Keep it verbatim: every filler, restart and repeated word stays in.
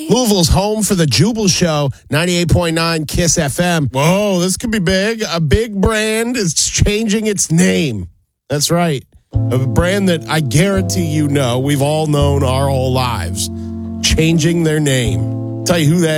Louisville's home for the Jubal Show, ninety-eight point nine KISS F M. Whoa, this could be big. A big brand is changing its name. That's right. A brand that I guarantee you know, we've all known our whole lives. Changing their name. Tell you who that